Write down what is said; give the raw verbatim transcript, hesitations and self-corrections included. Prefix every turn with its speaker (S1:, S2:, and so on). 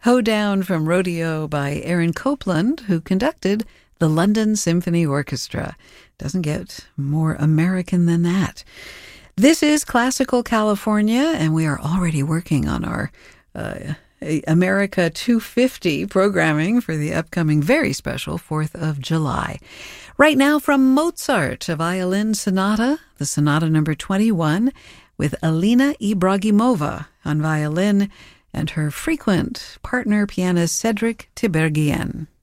S1: Hoedown from Rodeo by Aaron Copland, who conducted the London Symphony Orchestra. Doesn't get more American than that. This is Classical California, and we are already working on our uh, America two fifty programming for the upcoming very special fourth of July. Right now from Mozart, a violin sonata, the sonata number twenty-one, with Alina Ibragimova on violin and her frequent partner pianist Cedric Tiberghien.